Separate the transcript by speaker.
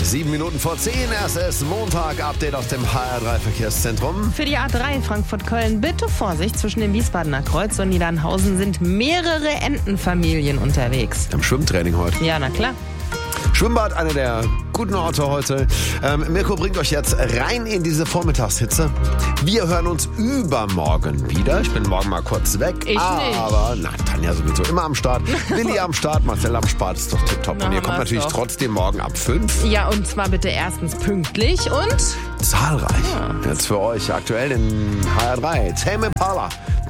Speaker 1: 7 Minuten vor 10. Es ist Montag. Update aus dem HR3 Verkehrszentrum.
Speaker 2: Für die A3 Frankfurt-Köln bitte Vorsicht. Zwischen dem Wiesbadener Kreuz und Niedernhausen sind mehrere Entenfamilien unterwegs.
Speaker 1: Am Schwimmtraining heute.
Speaker 2: Ja, na klar.
Speaker 1: Schwimmbad, einer der guten Orte heute. Mirko bringt euch jetzt rein in diese Vormittagshitze. Wir hören uns übermorgen wieder. Ich bin morgen mal kurz weg. Aber, Tanja sowieso immer am Start. Willi am Start, Marcel am Start, ist doch tipptopp. Und ihr kommt natürlich trotzdem morgen ab 5.
Speaker 2: Ja, und zwar bitte erstens pünktlich und
Speaker 1: zahlreich. Ja. Jetzt für euch aktuell in HR3. Tame Impala.